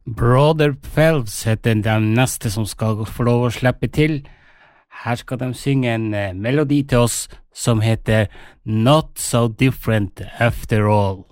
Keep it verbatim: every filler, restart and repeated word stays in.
Brother Phelps heter den neste som skal få lov å slippe til. Her skal de synge en uh, melodi til oss som heter Not So Different After All.